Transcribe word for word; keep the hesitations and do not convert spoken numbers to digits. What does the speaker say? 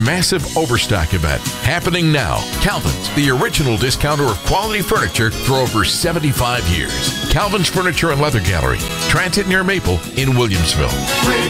Massive overstock event happening now. Calvin's, the original discounter of quality furniture for over seventy-five years. Calvin's Furniture and Leather Gallery, Transit near Maple in Williamsville.